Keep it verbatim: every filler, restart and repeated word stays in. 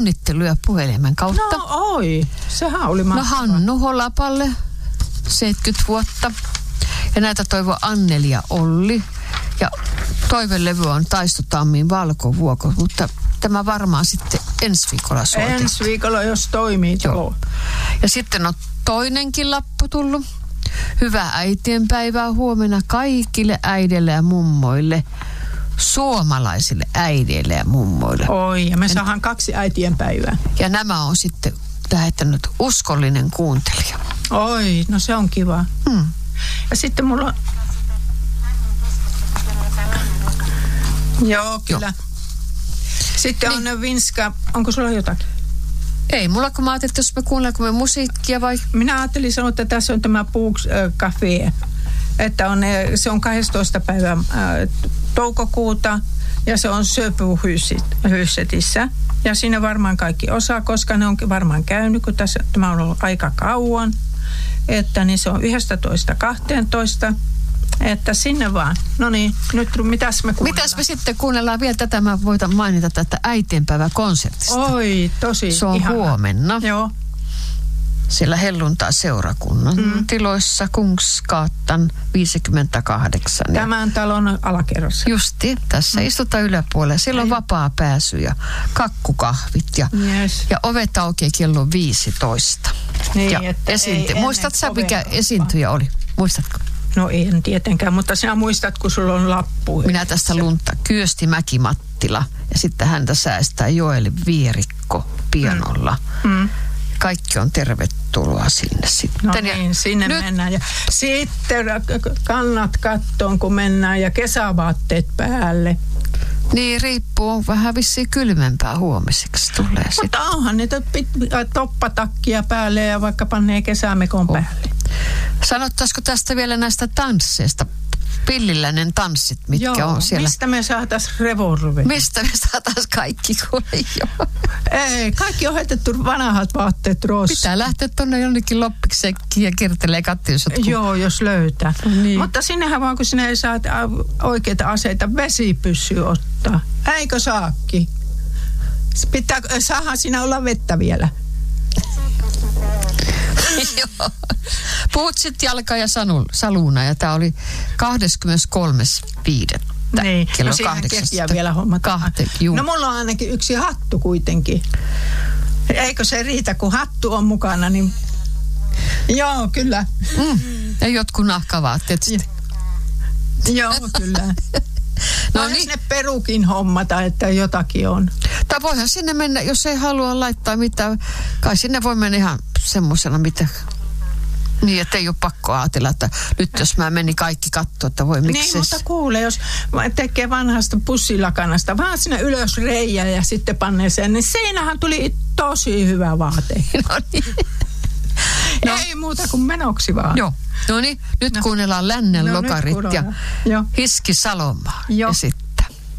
onnitteluja puhelimen kautta. No oi, sehän oli mahtavaa. No Hannu Holapalle, seitsemänkymmentä vuotta. Ja näitä toivoo Anneli ja Olli. Ja toivelevy on Taistotammin Valkovuoko, mutta tämä varmaan sitten ensi viikolla soitetaan. Ensi viikolla, jos toimii. Joo. Ja sitten on toinenkin lappu tullut. Hyvää äitienpäivää huomenna kaikille äideille ja mummoille. Suomalaisille äideille ja mummoille. Oi, ja me saadaan kaksi äitienpäivää. Ja nämä on sitten lähettänyt uskollinen kuuntelija. Oi, no se on kiva. Hmm. Ja sitten mulla on... Joo, kyllä. Joo. Sitten niin. On Vinska. Onko sulla jotakin? Ei mulla, kun mä ajattelin, että jos me kuunnellaan me musiikkia vai... Minä ajattelin sanoa, että tässä on tämä Puuks äh, Cafe. Että on, se on kahdestoista päivä äh, toukokuuta ja se on Söpuhyssetissä. Ja siinä varmaan kaikki osaa, koska ne on varmaan käynyt, kun tässä, tämä on ollut aika kauan. Että niin se on yhdestoista kahteentoista. Että sinne vaan. No niin, nyt mitäs me kuunnellaan? Mitäs me sitten kuunnellaan vielä tätä? Mä voitan mainita tätä äitienpäiväkonsertista. Oi, tosi Se on ihana. Huomenna. Joo. Siellä helluntai-seurakunnan mm. tiloissa Kungsgatan viisikymmentäkahdeksan. Tämän talon alakerrassa. Justi, tässä mm. istutaan yläpuolella. Siellä on vapaa pääsy ja kakkukahvit ja, yes. ja ovet auki kello viisitoista. Niin, ja että esiinty. Muistatko sä, mikä esiintyjä oli? Muistatko? No en tietenkään, mutta sinä muistat, kun sulla on lappu. Minä tästä lunta. Kyösti Mäki-Mattila ja sitten häntä säästää Joel Vierikko pianolla. Mm. Mm. Kaikki on tervetuloa sinne sitten. No niin, ja sinne nyt mennään. Ja sitten kannat kattoon, kun mennään ja kesävaatteet päälle. Niin, riippuu. Vähän vissiin kylmempää huomiseksi tulee Mutta sitten. Mutta onhan niitä toppatakkia päälle ja vaikka pannee kesämekon oh. päälle. Sanottaisiko tästä vielä näistä tansseista? Pilliläinen tanssit, mitkä Joo, on siellä. Mistä me saataisiin revolveri? Mistä me saataisiin kaikki kuule jo? Ei, kaikki on heitetty vanhat vaatteet roskiin. Pitää lähteä tuonne jonnekin loppiksekkiin ja kiertelee katsoa, jos kun... Joo, jos löytää. Niin. Mutta sinnehän vaan, kun sinne ei saa oikeita aseita, vesipyssy ottaa. Eikö saakki? Pitää, saahan siinä olla vettä vielä. Joo. Puhut sitten Jalka ja Sanu, Saluna ja tämä oli kahdeskymmeneskolmas viidettä Niin, kello no siihen kehtiä vielä hommata. Kahte, juu. No mulla on ainakin yksi hattu kuitenkin. Eikö se riitä, kun hattu on mukana, niin... Joo, kyllä. Mm. Ja jotkut nahkavaatteet sitten. Joo, kyllä. No niin. Ne perukin hommata, että jotakin on. Tai voihan sinne mennä, jos ei halua laittaa mitään. Kai sinne voi mennä ihan semmoisena, mitä... Niin, että ei ole pakko ajatella, että nyt jos mä menin kaikki katsoa, että voi miksi. Niin, mutta kuule, jos tekee vanhasta pussilakanasta vaan sinne ylös reijä ja sitten panee sen, niin siinähän tuli tosi hyvä vaate. No niin. No. Ei muuta kuin menoksi vaan. Joo. No niin, nyt no. kuunnellaan Lännen no, lokarit ja Hiski Salomaa. Joo.